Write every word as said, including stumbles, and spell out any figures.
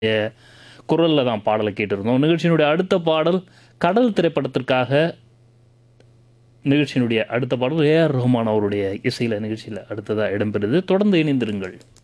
குரலில் தான் பாடலை கேட்டிருந்தோம். நிகழ்ச்சியினுடைய அடுத்த பாடல் கடல் திரைப்படத்திற்காக நிகழ்ச்சியினுடைய அடுத்த பாடல் ஏஆர் ரஹ்மான் அவருடைய இசையில் நிகழ்ச்சியில் அடுத்ததாக இடம்பெறுது. தொடர்ந்து இணைந்திருங்கள்.